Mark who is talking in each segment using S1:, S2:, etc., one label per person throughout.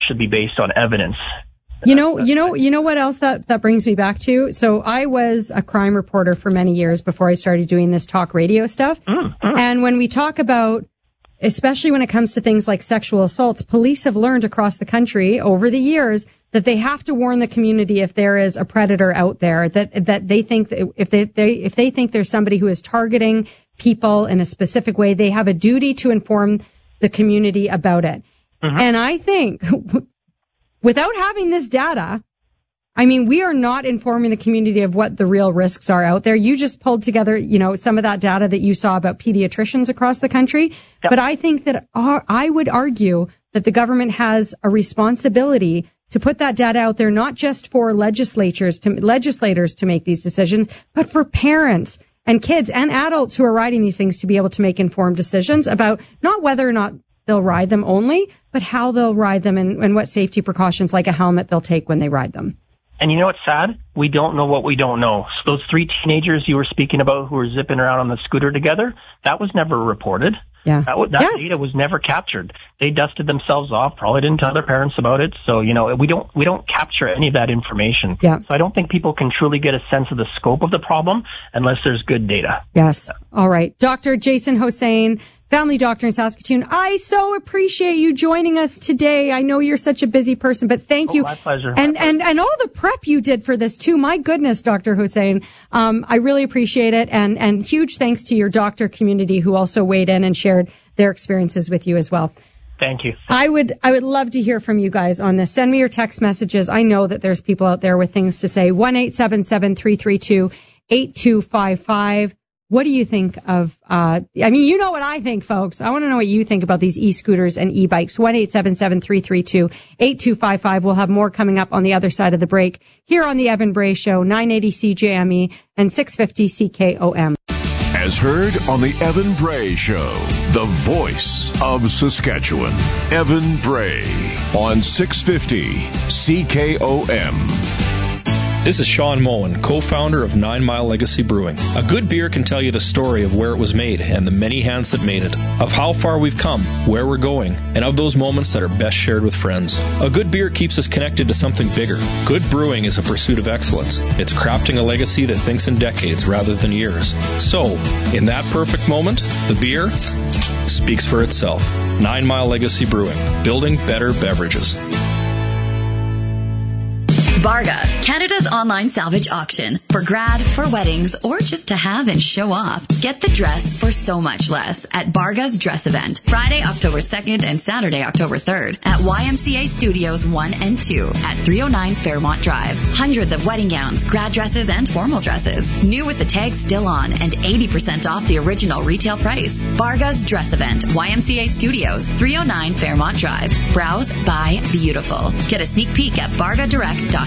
S1: should be based on evidence.
S2: You know what else that brings me back to? So I was a crime reporter for many years before I started doing this talk radio stuff. And when we talk about, especially when it comes to things like sexual assaults, police have learned across the country over the years that they have to warn the community if there is a predator out there, that they think that if they think there's somebody who is targeting people in a specific way, they have a duty to inform the community about it. And I think without having this data, I mean, we are not informing the community of what the real risks are out there. You just pulled together, some of that data that you saw about pediatricians across the country. Yep. But I think that I would argue that the government has a responsibility to put that data out there, not just for legislators to make these decisions, but for parents and kids and adults who are riding these things to be able to make informed decisions about not whether or not they'll ride them only, but how they'll ride them and what safety precautions like a helmet they'll take when they ride them.
S1: And you know what's sad? We don't know what we don't know. So those 3 teenagers you were speaking about who were zipping around on the scooter together, that was never reported.
S2: Yeah.
S1: That data was never captured. They dusted themselves off, probably didn't tell their parents about it. So, we don't capture any of that information.
S2: Yeah.
S1: So I don't think people can truly get a sense of the scope of the problem unless there's good data.
S2: Yes. All right. Dr. Jason Hosein, family doctor in Saskatoon. I so appreciate you joining us today. I know you're such a busy person, but thank you.
S1: My pleasure.
S2: And all the prep you did for this too. My goodness, Dr. Hosein. I really appreciate it. And huge thanks to your doctor community who also weighed in and shared their experiences with you as well.
S1: Thank you.
S2: I would love to hear from you guys on this. Send me your text messages. I know that there's people out there with things to say. 1-877-332-8255. What do you think of, you know what I think, folks. I want to know what you think about these e-scooters and e-bikes. 1-877-332-8255. We'll have more coming up on the other side of the break here on the Evan Bray Show, 980 CJME and 650 CKOM.
S3: As heard on the Evan Bray Show, the voice of Saskatchewan. Evan Bray on 650 CKOM.
S4: This is Sean Moen, co-founder of 9 Mile Legacy Brewing. A good beer can tell you the story of where it was made and the many hands that made it, of how far we've come, where we're going, and of those moments that are best shared with friends. A good beer keeps us connected to something bigger. Good brewing is a pursuit of excellence. It's crafting a legacy that thinks in decades rather than years. So, in that perfect moment, the beer speaks for itself. 9 Mile Legacy Brewing, building better beverages.
S5: Barga, Canada's online salvage auction. For grad, for weddings, or just to have and show off. Get the dress for so much less at Barga's Dress Event. Friday, October 2nd and Saturday, October 3rd at YMCA Studios 1 and 2 at 309 Fairmont Drive. Hundreds of wedding gowns, grad dresses, and formal dresses. New with the tags still on and 80% off the original retail price. Barga's Dress Event, YMCA Studios, 309 Fairmont Drive. Browse, buy, beautiful. Get a sneak peek at bargadirect.ca.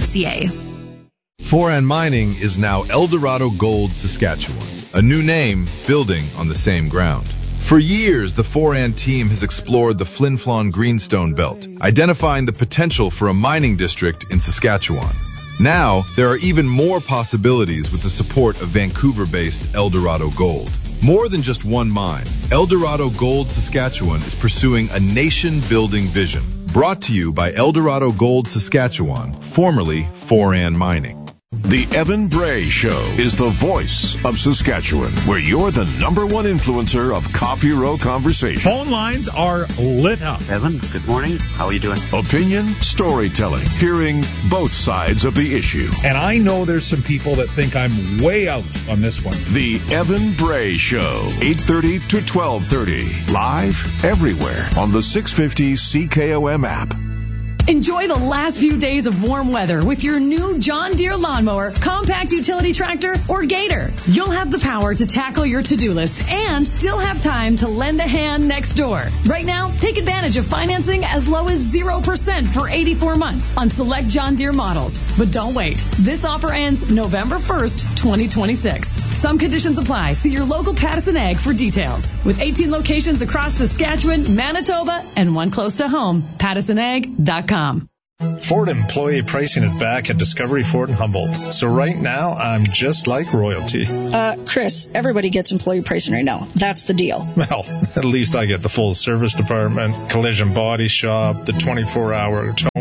S6: Foran Mining is now Eldorado Gold Saskatchewan, a new name building on the same ground. For years, the Foran team has explored the Flin Flon Greenstone Belt, identifying the potential for a mining district in Saskatchewan. Now, there are even more possibilities with the support of Vancouver-based Eldorado Gold. More than just one mine, Eldorado Gold Saskatchewan is pursuing a nation-building vision. Brought to you by Eldorado Gold Saskatchewan, formerly Foran Mining.
S3: The Evan Bray Show is the voice of Saskatchewan, where you're the number one influencer of Coffee Row conversation.
S7: Phone lines are lit up.
S8: Evan, good morning. How are you doing?
S3: Opinion, storytelling, hearing both sides of the issue.
S7: And I know there's some people that think I'm way out on this one.
S3: The Evan Bray Show, 8:30 to 12:30, live everywhere on the 650 CKOM app.
S9: Enjoy the last few days of warm weather with your new John Deere lawnmower, compact utility tractor, or Gator. You'll have the power to tackle your to-do list and still have time to lend a hand next door. Right now, take advantage of financing as low as 0% for 84 months on select John Deere models. But don't wait. This offer ends November 1st, 2026. Some conditions apply. See your local Pattison Ag for details. With 18 locations across Saskatchewan, Manitoba, and one close to home, PattisonAg.com.
S10: Ford employee pricing is back at Discovery Ford in Humboldt. So right now, I'm just like royalty.
S11: Chris, everybody gets employee pricing right now. That's the deal.
S10: Well, at least I get the full service department, collision body shop, the 24-hour towing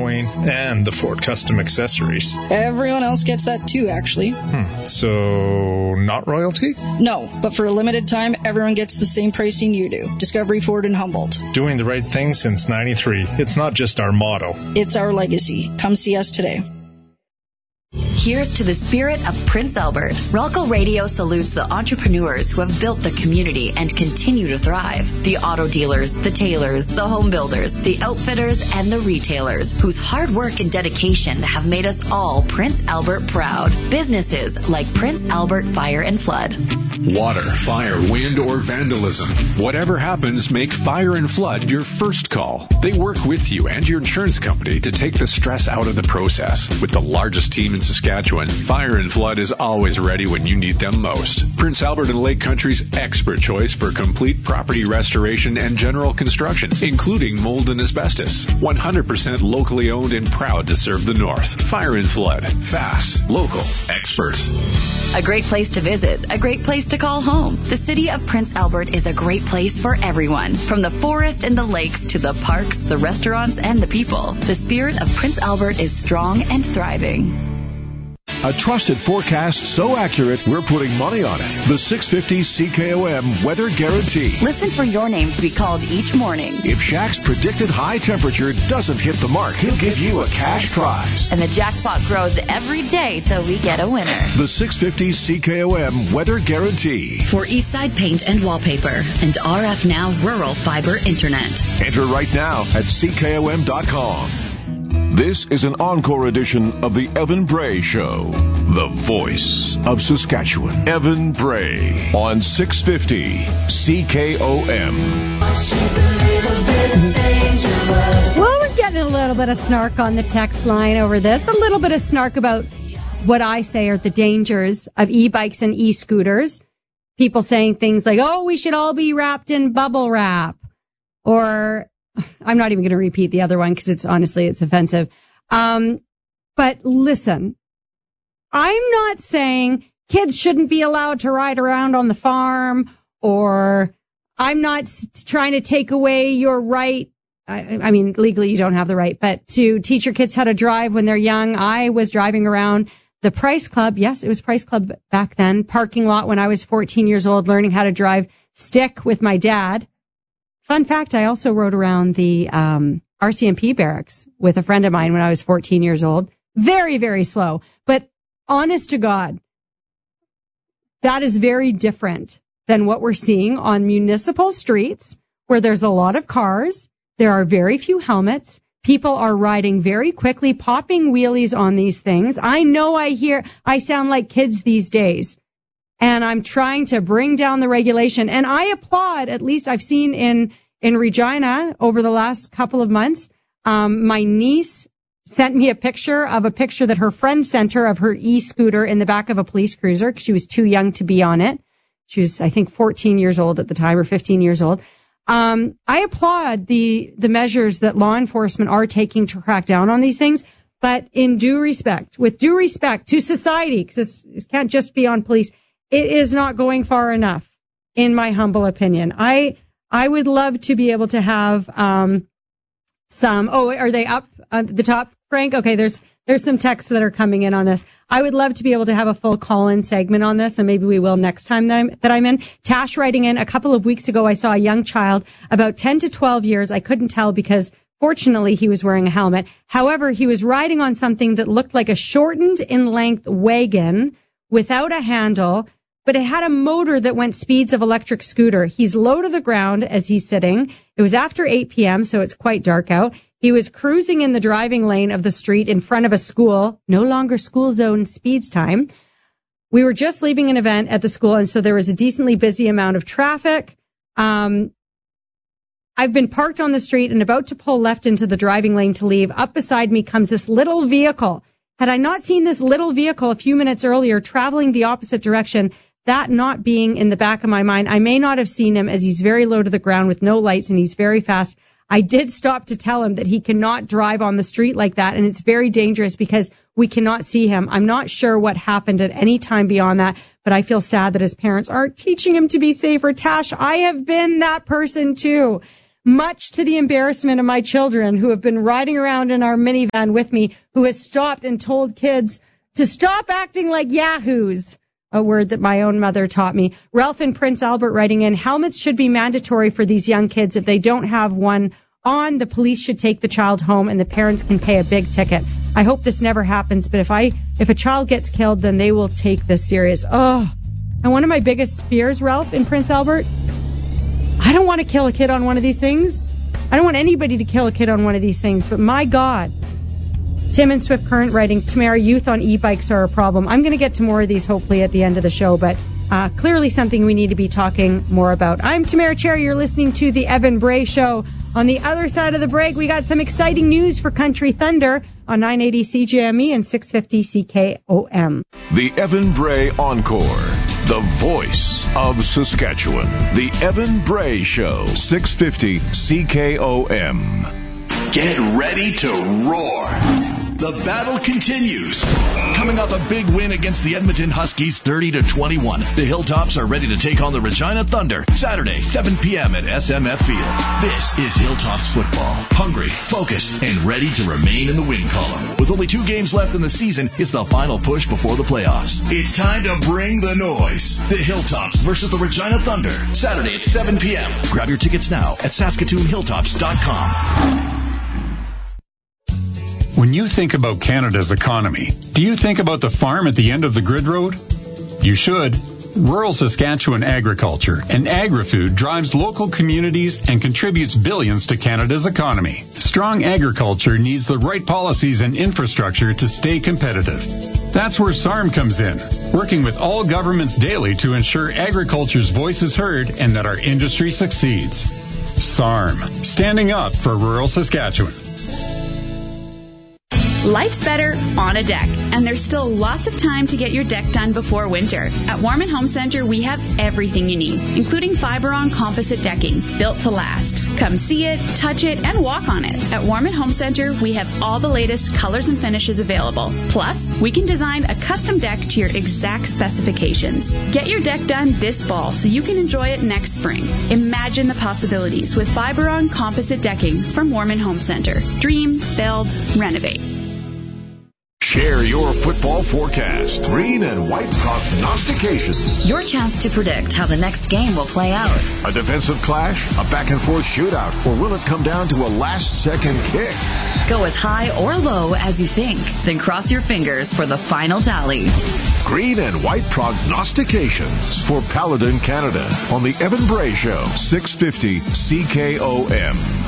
S10: towing, and the Ford Custom accessories.
S11: Everyone else gets that too, actually.
S10: So, not royalty?
S11: No, but for a limited time, everyone gets the same pricing you do. Discovery Ford in Humboldt.
S10: Doing the right thing since 93. It's not just our motto.
S11: It's our legacy. Come see us today.
S5: Here's to the spirit of Prince Albert. Rolco Radio salutes the entrepreneurs who have built the community and continue to thrive. The auto dealers, the tailors, the home builders, the outfitters, and the retailers whose hard work and dedication have made us all Prince Albert proud. Businesses like Prince Albert Fire and Flood.
S12: Water, fire, wind, or vandalism. Whatever happens, make Fire and Flood your first call. They work with you and your insurance company to take the stress out of the process. With the largest team in Saskatchewan, Fire and Flood is always ready when you need them most. Prince Albert and Lake Country's expert choice for complete property restoration and general construction, including mold and asbestos. 100% locally owned and proud to serve the North. Fire and Flood. Fast, local, expert.
S5: A great place to visit, a great place to call home. The city of Prince Albert is a great place for everyone. From the forest and the lakes to the parks, the restaurants, and the people. The spirit of Prince Albert is strong and thriving.
S3: A trusted forecast so accurate, we're putting money on it. The 650 CKOM Weather Guarantee.
S5: Listen for your name to be called each morning.
S3: If Shaq's predicted high temperature doesn't hit the mark, he'll give you a cash prize.
S5: And the jackpot grows every day till we get a winner.
S3: The 650 CKOM Weather Guarantee.
S5: For Eastside Paint and Wallpaper and RF Now Rural Fiber Internet.
S3: Enter right now at CKOM.com. This is an encore edition of the Evan Bray Show, the voice of Saskatchewan. Evan Bray on 650 CKOM.
S2: Well, we're getting a little bit of snark on the text line over this. A little bit of snark about what I say are the dangers of e-bikes and e-scooters. People saying things like, oh, we should all be wrapped in bubble wrap. Or I'm not even going to repeat the other one because it's offensive. But listen, I'm not saying kids shouldn't be allowed to ride around on the farm, or I'm not trying to take away your right. I mean, legally you don't have the right, but to teach your kids how to drive when they're young. I was driving around the Price Club. Yes, it was Price Club back then. Parking lot when I was 14 years old, learning how to drive stick with my dad. Fun fact, I also rode around the RCMP barracks with a friend of mine when I was 14 years old. Very, very slow. But honest to God, that is very different than what we're seeing on municipal streets where there's a lot of cars. There are very few helmets. People are riding very quickly, popping wheelies on these things. I know I sound like kids these days. And I'm trying to bring down the regulation. And I applaud, at least I've seen in Regina over the last couple of months, my niece sent me a picture that her friend sent her of her e-scooter in the back of a police cruiser because she was too young to be on it. She was, I think, 14 years old at the time, or 15 years old. I applaud the measures that law enforcement are taking to crack down on these things. But with due respect to society, because this can't just be on police, it is not going far enough, in my humble opinion. I would love to be able to have some. Oh, are they up at the top, Frank? Okay, there's some texts that are coming in on this. I would love to be able to have a full call-in segment on this, and maybe we will next time that I'm in. Tash writing in, a couple of weeks ago, I saw a young child, about 10 to 12 years. I couldn't tell because, fortunately, he was wearing a helmet. However, he was riding on something that looked like a shortened in-length wagon without a handle, but it had a motor that went speeds of electric scooter. He's low to the ground as he's sitting. It was after 8 p.m., so it's quite dark out. He was cruising in the driving lane of the street in front of a school, no longer school zone speeds time. We were just leaving an event at the school, and so there was a decently busy amount of traffic. I've been parked on the street and about to pull left into the driving lane to leave. Up beside me comes this little vehicle. Had I not seen this little vehicle a few minutes earlier traveling the opposite direction, that not being in the back of my mind, I may not have seen him as he's very low to the ground with no lights and he's very fast. I did stop to tell him that he cannot drive on the street like that, and it's very dangerous because we cannot see him. I'm not sure what happened at any time beyond that, but I feel sad that his parents aren't teaching him to be safer. Tash, I have been that person too. much to the embarrassment of my children who have been riding around in our minivan with me, who has stopped and told kids to stop acting like yahoos, a word that my own mother taught me. Ralph in Prince Albert writing in, helmets should be mandatory for these young kids. If they don't have one on, the police should take the child home and the parents can pay a big ticket. I hope this never happens, but if a child gets killed, then they will take this serious. Oh, and one of my biggest fears, Ralph in Prince Albert, I don't want to kill a kid on one of these things. I don't want anybody to kill a kid on one of these things, but my God. Tim in Swift Current writing, Tamara, youth on e-bikes are a problem. I'm going to get to more of these hopefully at the end of the show, but clearly something we need to be talking more about. I'm Tamara Cherry. You're listening to The Evan Bray Show. On the other side of the break, we got some exciting news for Country Thunder on 980 CJME and 650 CKOM.
S3: The Evan Bray Encore, the voice of Saskatchewan. The Evan Bray Show, 650 CKOM.
S13: Get ready to roar. The battle continues. Coming off a big win against the Edmonton Huskies 30-21, the Hilltops are ready to take on the Regina Thunder Saturday, 7 p.m. at SMF Field. This is Hilltops football. Hungry, focused, and ready to remain in the win column. With only 2 games left in the season, it's the final push before the playoffs. It's time to bring the noise. The Hilltops versus the Regina Thunder, Saturday at 7 p.m. Grab your tickets now at SaskatoonHilltops.com.
S14: When you think about Canada's economy, do you think about the farm at the end of the grid road? You should. Rural Saskatchewan agriculture and agri-food drives local communities and contributes billions to Canada's economy. Strong agriculture needs the right policies and infrastructure to stay competitive. That's where SARM comes in, working with all governments daily to ensure agriculture's voice is heard and that our industry succeeds. SARM, standing up for rural Saskatchewan.
S15: Life's better on a deck, and there's still lots of time to get your deck done before winter. At Warman Home Center, we have everything you need, including Fiberon composite decking, built to last. Come see it, touch it, and walk on it. At Warman Home Center, we have all the latest colors and finishes available. Plus, we can design a custom deck to your exact specifications. Get your deck done this fall so you can enjoy it next spring. Imagine the possibilities with Fiberon composite decking from Warman Home Center. Dream, build, renovate.
S3: Share your football forecast. Green and white prognostications.
S5: Your chance to predict how the next game will play out.
S3: A defensive clash, a back-and-forth shootout, or will it come down to a last-second kick?
S5: Go as high or low as you think, then cross your fingers for the final tally.
S3: Green and white prognostications for Paladin Canada on the Evan Bray Show, 650 CKOM.